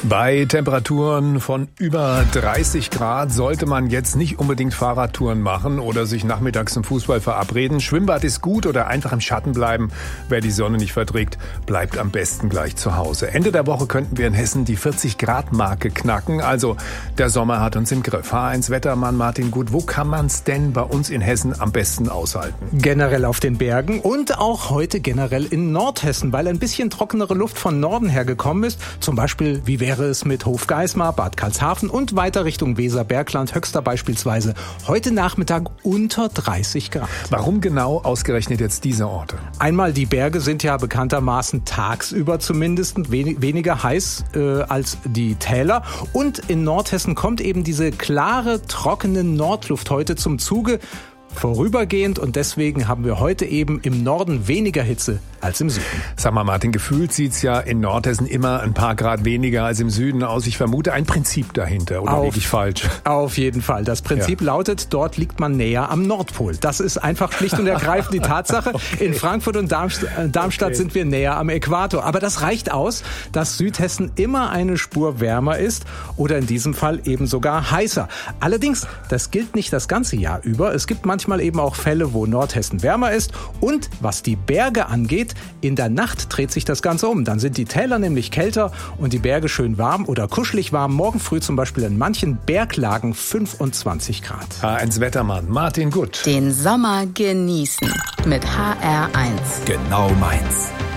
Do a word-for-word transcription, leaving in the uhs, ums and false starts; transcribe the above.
Bei Temperaturen von über dreißig Grad sollte man jetzt nicht unbedingt Fahrradtouren machen oder sich nachmittags zum Fußball verabreden. Schwimmbad ist gut oder einfach im Schatten bleiben. Wer die Sonne nicht verträgt, bleibt am besten gleich zu Hause. Ende der Woche könnten wir in Hessen die vierzig Grad Marke knacken. Also der Sommer hat uns im Griff. H eins Wettermann Martin Gut, wo kann man es denn bei uns in Hessen am besten aushalten? Generell auf den Bergen und auch heute generell in Nordhessen, weil ein bisschen trockenere Luft von Norden her gekommen ist. Zum Beispiel, wie wäre es mit Hofgeismar, Bad Karlshafen und weiter Richtung Weser-Bergland, Höxter beispielsweise. Heute Nachmittag unter dreißig Grad. Warum genau ausgerechnet jetzt diese Orte? Einmal, die Berge sind ja bekanntermaßen tagsüber zumindest wenig, weniger heiß äh, als die Täler. Und in Nordhessen kommt eben diese klare, trockene Nordluft heute zum Zuge. Vorübergehend, und deswegen haben wir heute eben im Norden weniger Hitze als im Süden. Sag mal, Martin, gefühlt sieht's ja in Nordhessen immer ein paar Grad weniger als im Süden aus. Ich vermute ein Prinzip dahinter, oder liege ich falsch? Auf jeden Fall. Das Prinzip ja. lautet, dort liegt man näher am Nordpol. Das ist einfach schlicht und ergreifend die Tatsache. Okay. In Frankfurt und Darmstadt, äh, Darmstadt okay. sind wir näher am Äquator. Aber das reicht aus, dass Südhessen immer eine Spur wärmer ist oder in diesem Fall eben sogar heißer. Allerdings, das gilt nicht das ganze Jahr über. Es gibt manchmal Manchmal eben auch Fälle, wo Nordhessen wärmer ist. Und was die Berge angeht, in der Nacht dreht sich das Ganze um. Dann sind die Täler nämlich kälter und die Berge schön warm oder kuschelig warm. Morgen früh zum Beispiel in manchen Berglagen fünfundzwanzig Grad. H eins Wettermann Martin Gut. Den Sommer genießen mit H R eins. Genau meins.